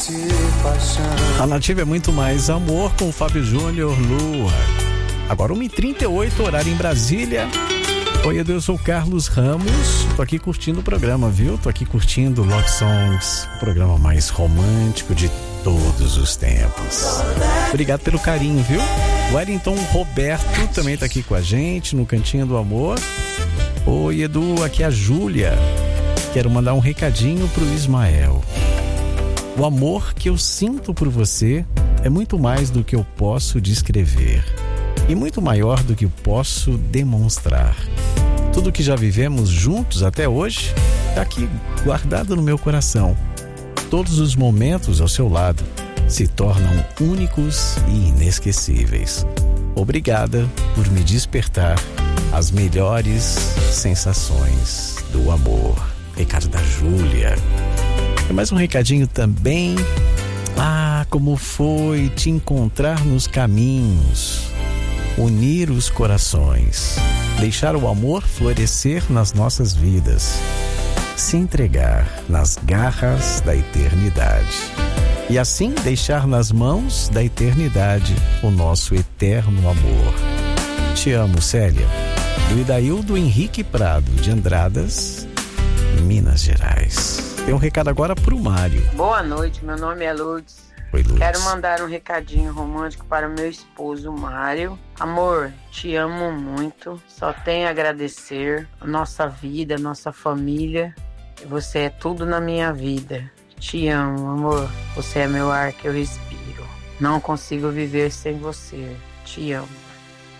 A Nativa é muito mais amor com o Fábio Júnior, Lua. Agora 1h38, horário em Brasília. Oi, eu sou o Carlos Ramos. Tô aqui curtindo o programa, viu? Tô aqui curtindo Love Songs, o programa mais romântico de todos os tempos. Obrigado pelo carinho, viu? O Wellington Roberto também tá aqui com a gente no Cantinho do Amor. Oi, Edu, aqui é a Júlia. Quero mandar um recadinho pro Ismael. O amor que eu sinto por você é muito mais do que eu posso descrever e muito maior do que eu posso demonstrar. Tudo que já vivemos juntos até hoje está aqui guardado no meu coração. Todos os momentos ao seu lado se tornam únicos e inesquecíveis. Obrigada por me despertar as melhores sensações do amor. Recado da Júlia. E mais um recadinho também. Como foi te encontrar nos caminhos, unir os corações, deixar o amor florescer nas nossas vidas, se entregar nas garras da eternidade e assim deixar nas mãos da eternidade o nosso eterno amor. Te amo, Célia. Do Idaildo Henrique Prado de Andradas, Minas Gerais. Tem um recado agora pro Mário. Boa noite, meu nome é Lourdes. Oi, Lourdes. Quero mandar um recadinho romântico para o meu esposo Mário. Amor, te amo muito. Só tenho a agradecer a nossa vida, a nossa família. Você é tudo na minha vida. Te amo, amor. Você é meu ar que eu respiro. Não consigo viver sem você. Te amo.